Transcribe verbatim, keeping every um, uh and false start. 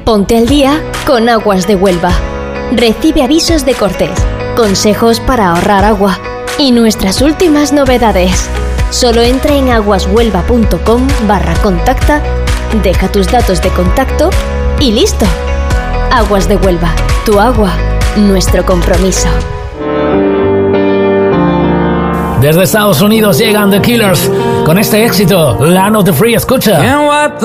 Ponte al día con Aguas de Huelva. Recibe avisos de cortes, consejos para ahorrar agua y nuestras últimas novedades. Solo entra en aguashuelva.com barra contacta, deja tus datos de contacto y listo. Aguas de Huelva, tu agua, nuestro compromiso. Desde Estados Unidos llegan The Killers con este éxito, Land of the Free. Escucha.